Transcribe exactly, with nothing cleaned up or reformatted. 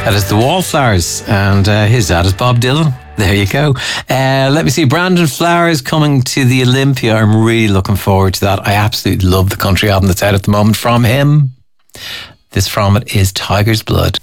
That is the Wallflowers, and uh, his dad is Bob Dylan. There you go. Uh, let me see. Brandon Flowers coming to the Olympia. I'm really looking forward to that. I absolutely love the country album that's out at the moment from him. This from it is Tiger's Blood.